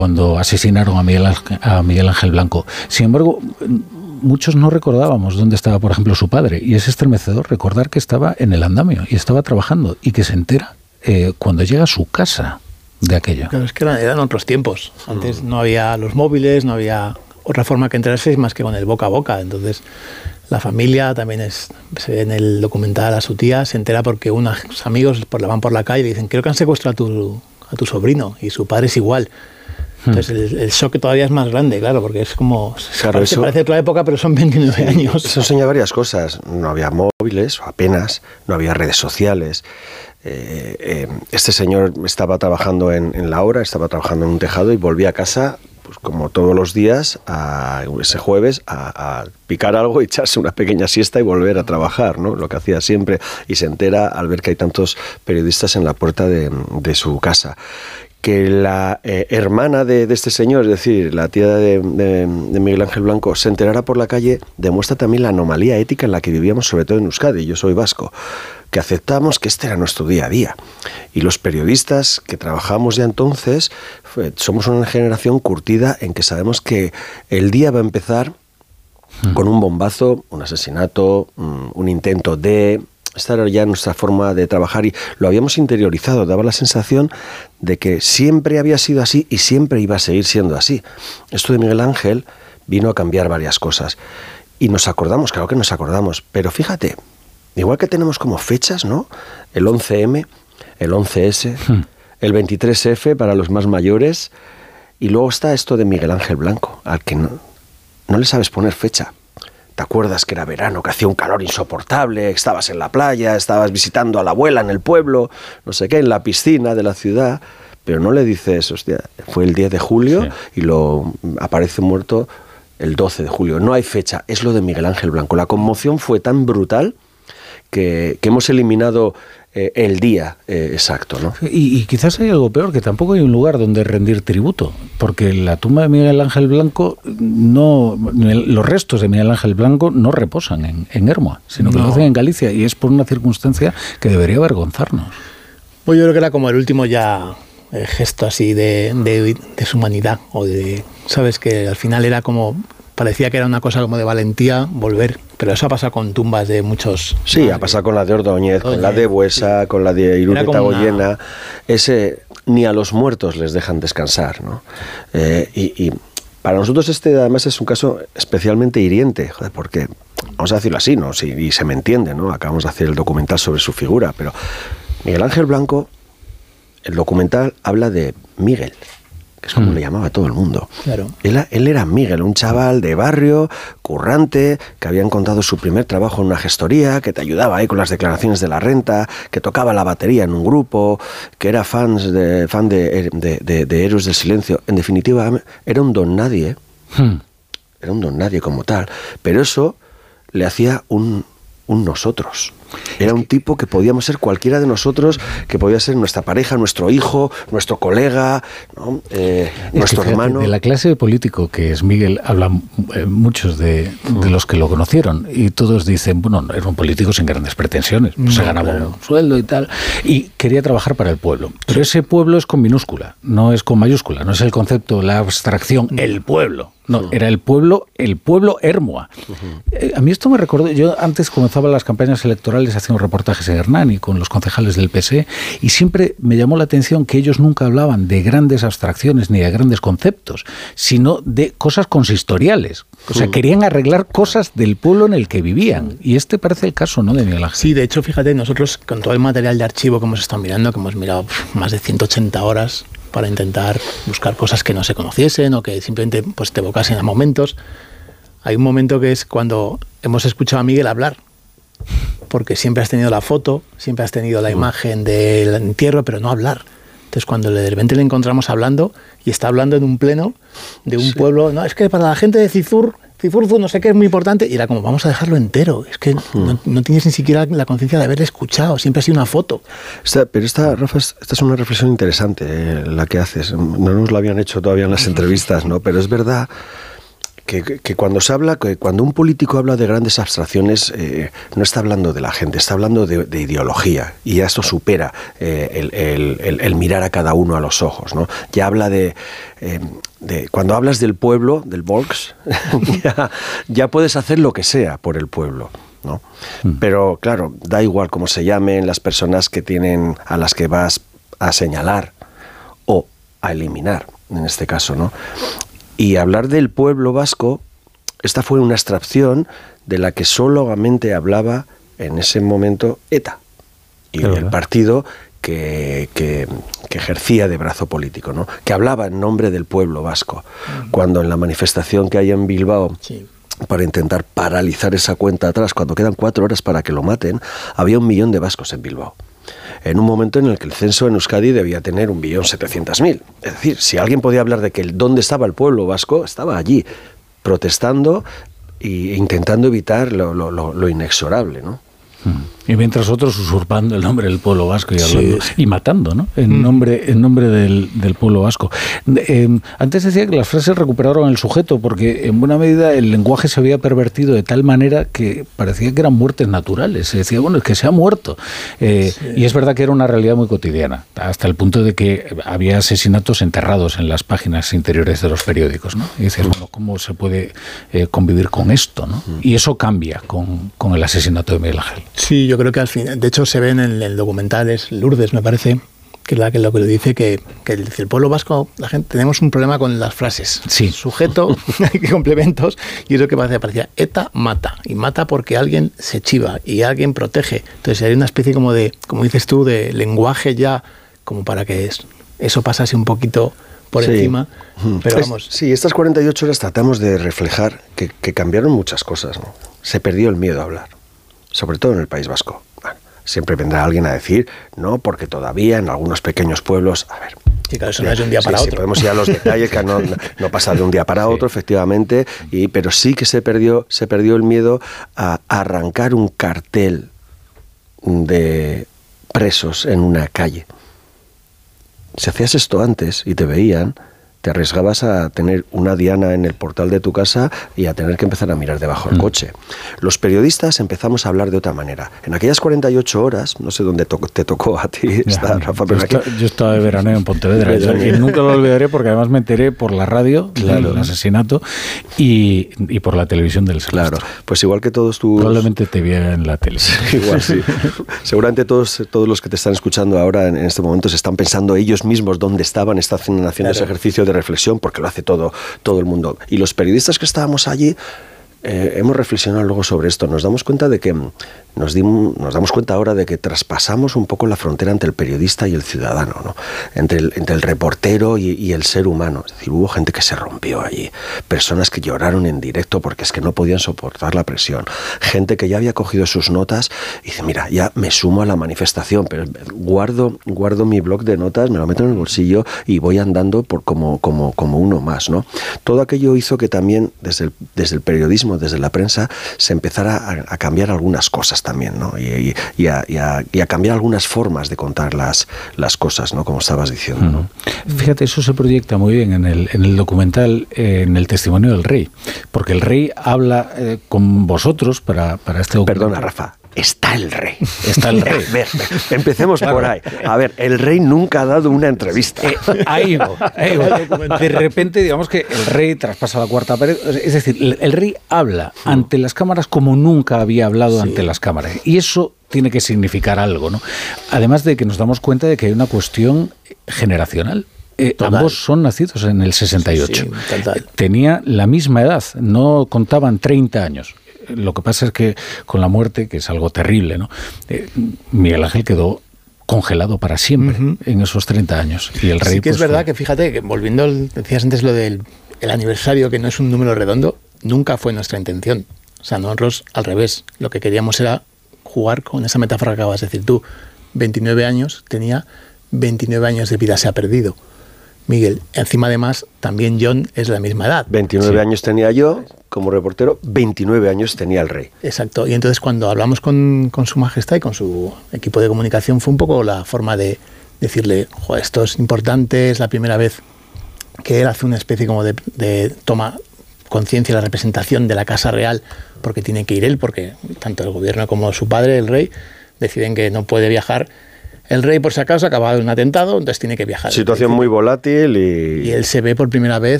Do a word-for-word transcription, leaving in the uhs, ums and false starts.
cuando asesinaron a Miguel Ángel, a Miguel Ángel Blanco. Sin embargo, muchos no recordábamos dónde estaba, por ejemplo, su padre, y es estremecedor recordar que estaba en el andamio y estaba trabajando, y que se entera eh, cuando llega a su casa de aquello. Claro, es que eran, eran otros tiempos. Antes no había los móviles, no había otra forma que enterarse más que con el boca a boca. Entonces, la familia también es, se ve en el documental a su tía, se entera porque unos amigos por la van por la calle y le dicen, creo que han secuestrado a tu, a tu sobrino, y su padre es igual. Entonces el, el shock todavía es más grande, claro, porque es como... Claro, parece, eso, parece otra época, pero son veintinueve años. Eso enseña varias cosas. No había móviles, o apenas, no había redes sociales. Eh, eh, este señor estaba trabajando en, en la obra, estaba trabajando en un tejado y volvía a casa, pues como todos los días, a, ese jueves, a, a picar algo, echarse una pequeña siesta y volver a trabajar, ¿no? Lo que hacía siempre. Y se entera al ver que hay tantos periodistas en la puerta de, de su casa. Que la eh, hermana de, de este señor, es decir, la tía de, de, de Miguel Ángel Blanco, se enterara por la calle, demuestra también la anomalía ética en la que vivíamos, sobre todo en Euskadi. Yo soy vasco, que aceptamos que este era nuestro día a día. Y los periodistas que trabajamos ya entonces, fue, somos una generación curtida en que sabemos que el día va a empezar con un bombazo, un asesinato, un, un intento de... Esta era ya nuestra forma de trabajar y lo habíamos interiorizado, daba la sensación de que siempre había sido así y siempre iba a seguir siendo así. Esto de Miguel Ángel vino a cambiar varias cosas y nos acordamos, claro que nos acordamos, pero fíjate, igual que tenemos como fechas, ¿no? El once eme, el once ese, hmm. el veintitrés efe para los más mayores, y luego está esto de Miguel Ángel Blanco, al que no, no le sabes poner fecha. ¿Te acuerdas que era verano, que hacía un calor insoportable, estabas en la playa, estabas visitando a la abuela en el pueblo, no sé qué, en la piscina de la ciudad, pero no le dices, hostia, fue el diez de julio, sí, y lo aparece muerto el doce de julio. No hay fecha, es lo de Miguel Ángel Blanco. La conmoción fue tan brutal que, que hemos eliminado eh, el día eh, exacto, ¿no? Y, y quizás hay algo peor, que tampoco hay un lugar donde rendir tributo, porque la tumba de Miguel Ángel Blanco, no, los restos de Miguel Ángel Blanco no reposan en, en Ermua, sino que no. lo hacen en Galicia, y es por una circunstancia que debería avergonzarnos. Pues yo creo que era como el último ya eh, gesto así de, de, de su humanidad, o de, sabes, que al final era como... Parecía que era una cosa como de valentía volver, pero eso ha pasado con tumbas de muchos... Sí, ha pasado con la de Ordóñez, con la de Buesa, sí, con la de Irureta Goyena. Una... Ese, ni a los muertos les dejan descansar, ¿no? Eh, y, y para nosotros este además es un caso especialmente hiriente, joder, porque, vamos a decirlo así, ¿no? Sí, y se me entiende, ¿no? Acabamos de hacer el documental sobre su figura, pero Miguel Ángel Blanco, el documental habla de Miguel, que es como mm. le llamaba a todo el mundo. Claro. Él, él era Miguel, un chaval de barrio, currante, que había encontrado su primer trabajo en una gestoría, que te ayudaba ahí con las declaraciones de la renta, que tocaba la batería en un grupo, que era fans de, fan de, de, de, de Héroes del Silencio. En definitiva, era un don nadie, mm. era un don nadie como tal, pero eso le hacía un, un nosotros. Era un tipo que podíamos ser cualquiera de nosotros, que podía ser nuestra pareja, nuestro hijo, nuestro colega, ¿no? eh, nuestro que, hermano. De la clase de político que es Miguel, hablan eh, muchos de, de los que lo conocieron, y todos dicen, bueno, era un político sin grandes pretensiones, pues no, se ganaba claro. un sueldo y tal, y quería trabajar para el pueblo. Pero ese pueblo es con minúscula, no es con mayúscula, no es el concepto, la abstracción, el pueblo. No, era el pueblo, el pueblo Ermua. Uh-huh. Eh, a mí esto me recordó, yo antes comenzaba las campañas electorales haciendo reportajes en Hernani con los concejales del P S E, y siempre me llamó la atención que ellos nunca hablaban de grandes abstracciones ni de grandes conceptos, sino de cosas consistoriales. O sea, uh-huh. querían arreglar cosas del pueblo en el que vivían. Y este parece el caso, ¿no?, de Miguel Ángel. Sí, de hecho, fíjate, nosotros con todo el material de archivo que hemos estado mirando, que hemos mirado pff, más de ciento ochenta horas para intentar buscar cosas que no se conociesen o que simplemente pues, te evocasen a momentos. Hay un momento que es cuando hemos escuchado a Miguel hablar, porque siempre has tenido la foto, siempre has tenido la uh. imagen del entierro, pero no hablar. Entonces, cuando de repente le encontramos hablando, y está hablando en un pleno de un sí. pueblo, no, es que para la gente de Cizur, Cizurzu, no sé qué, es muy importante, y era como, vamos a dejarlo entero. Es que uh. no, no tienes ni siquiera la conciencia de haberle escuchado, siempre ha sido una foto. Esta, pero esta, Rafa, esta es una reflexión interesante, eh, la que haces. No nos la habían hecho todavía en las entrevistas, ¿no? Pero es verdad que, que cuando se habla, que cuando un político habla de grandes abstracciones, eh, no está hablando de la gente, está hablando de, de ideología, y ya esto supera eh, el, el, el, el mirar a cada uno a los ojos, ¿no? Ya habla de, eh, de cuando hablas del pueblo, del Volks, ya, ya puedes hacer lo que sea por el pueblo, ¿no? Mm. Pero claro, da igual cómo se llamen las personas que tienen, a las que vas a señalar o a eliminar, en este caso, ¿no? Y hablar del pueblo vasco, esta fue una abstracción de la que solamente hablaba en ese momento ETA y el partido que, que, que ejercía de brazo político, ¿no? Que hablaba en nombre del pueblo vasco. Uh-huh. Cuando en la manifestación que hay en Bilbao, sí, para intentar paralizar esa cuenta atrás, cuando quedan cuatro horas para que lo maten, había un millón de vascos en Bilbao. En un momento en el que el censo en Euskadi debía tener un billón setecientos mil. Es decir, si alguien podía hablar de que el, dónde estaba el pueblo vasco, estaba allí, protestando e intentando evitar lo, lo, lo, lo inexorable, ¿no? Y mientras otros usurpando el nombre del pueblo vasco y hablando, sí, y matando, ¿no? En nombre, en nombre del, del pueblo vasco. Eh, antes decía que las frases recuperaron el sujeto, porque en buena medida el lenguaje se había pervertido de tal manera que parecía que eran muertes naturales. Se decía, bueno, es que se ha muerto. Eh, sí. Y es verdad que era una realidad muy cotidiana, hasta el punto de que había asesinatos enterrados en las páginas interiores de los periódicos, ¿no? Y dices, bueno, ¿cómo se puede eh, convivir con esto, ¿no? Y eso cambia con, con el asesinato de Miguel Ángel. Sí, yo creo que al final, de hecho se ve en el, el documental, es Lourdes, me parece, que es la que lo que le dice que, que el, el pueblo vasco, la gente, tenemos un problema con las frases. Sí. Sujeto, complementos, y eso que parece, parecía ETA mata, y mata porque alguien se chiva y alguien protege. Entonces hay una especie como de, como dices tú, de lenguaje ya, como para que es, eso pasase un poquito por sí. encima. Pero es, vamos. Sí, estas cuarenta y ocho horas tratamos de reflejar que, que cambiaron muchas cosas, ¿no? Se perdió el miedo a hablar, sobre todo en el País Vasco. Bueno, siempre vendrá alguien a decir, no, porque todavía en algunos pequeños pueblos, a ver... Sí, claro, eso no es de un día para sí, otro. Sí, podemos ir a los detalles, que no, no pasa de un día para otro, sí, efectivamente, y, pero sí que se perdió, se perdió el miedo a arrancar un cartel de presos en una calle. Si hacías esto antes y te veían, te arriesgabas a tener una diana en el portal de tu casa y a tener que empezar a mirar debajo del mm. coche. Los periodistas empezamos a hablar de otra manera. En aquellas cuarenta y ocho horas, no sé dónde to- te tocó a ti, ya, está, Rafa, pero yo, aquí... está, yo estaba de veraneo en Pontevedra y nunca lo olvidaré porque además me enteré por la radio claro. del asesinato y, y por la televisión del secuestro. Claro, pues igual que todos tus... Probablemente te viera en la tele. Igual, sí. Seguramente todos, todos los que te están escuchando ahora en, en este momento se están pensando ellos mismos dónde estaban, están haciendo claro. ese ejercicio de reflexión, porque lo hace todo, todo el mundo. Y los periodistas que estábamos allí eh, hemos reflexionado luego sobre esto. Nos damos cuenta de que nos, dimos, nos damos cuenta ahora de que traspasamos un poco la frontera entre el periodista y el ciudadano, ¿no? Entre el, entre el reportero y, y el ser humano. Es decir, hubo gente que se rompió allí, personas que lloraron en directo porque es que no podían soportar la presión, gente que ya había cogido sus notas y dice, mira, ya me sumo a la manifestación, pero guardo, guardo mi bloc de notas, me lo meto en el bolsillo y voy andando por como, como, como uno más, ¿no? Todo aquello hizo que también desde el, desde el periodismo, desde la prensa, se empezara a, a cambiar algunas cosas también, ¿no? Y, y, y, a, y, a, y a cambiar algunas formas de contar las, las cosas, ¿no? Como estabas diciendo, ¿no? Fíjate, eso se proyecta muy bien en el, en el documental, eh, en el testimonio del rey, porque el rey habla eh, con vosotros para, para este documental. Perdona, Rafa. Está el rey. Está el rey. A ver, empecemos claro. por ahí. A ver, el rey nunca ha dado una entrevista. Eh, ahí va, ahí va. De repente, digamos que el rey traspasa la cuarta pared. Es decir, el, el rey habla sí. ante las cámaras como nunca había hablado sí. ante las cámaras. Y eso tiene que significar algo, ¿no? Además de que nos damos cuenta de que hay una cuestión generacional. Eh, ambos son nacidos en el sesenta y ocho. Sí, sí, tenía la misma edad, no contaban treinta años. Lo que pasa es que con la muerte, que es algo terrible, ¿no? Eh, Miguel Ángel quedó congelado para siempre uh-huh. en esos treinta años. Y el rey, sí que pues, es verdad fue... que, fíjate, que volviendo, al, decías antes lo del el aniversario, que no es un número redondo, nunca fue nuestra intención. O sea, nosotros, al revés, lo que queríamos era jugar con esa metáfora que acabas de decir tú. veintinueve años, tenía veintinueve años de vida, se ha perdido. Miguel, encima además, también John es la misma edad. veintinueve sí. años tenía yo como reportero, veintinueve años tenía el rey. Exacto, y entonces cuando hablamos con, con su majestad y con su equipo de comunicación fue un poco la forma de decirle, joder, esto es importante, es la primera vez que él hace una especie como de, de toma conciencia, la representación de la Casa Real, porque tiene que ir él, porque tanto el gobierno como su padre, el rey, deciden que no puede viajar. El rey, por si acaso, acaba de un atentado, entonces tiene que viajar. Situación muy volátil y... Y él se ve por primera vez